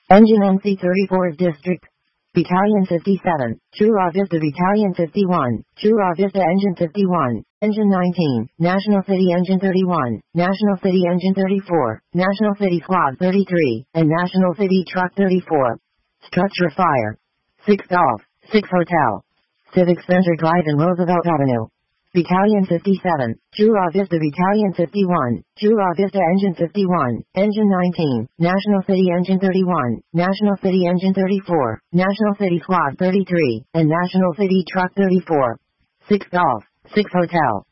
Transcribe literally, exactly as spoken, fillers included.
Engine M C thirty-fourth District. Battalion fifty-seven, Chula Vista Battalion fifty-one, Chula Vista Engine fifty-one, Engine nineteen, National City Engine thirty-one, National City Engine thirty-four, National City Squad thirty-three, and National City Truck thirty-four. Structure Fire. six Golf, six Hotel. Civic Center Drive and Roosevelt Avenue. Battalion fifty-seven, Chula Vista Battalion fifty-one, Chula Vista Engine fifty-one, Engine nineteen, National City Engine thirty-one, National City Engine thirty-four, National City Squad thirty-three, and National City Truck thirty-four. six Golf, six Hotel.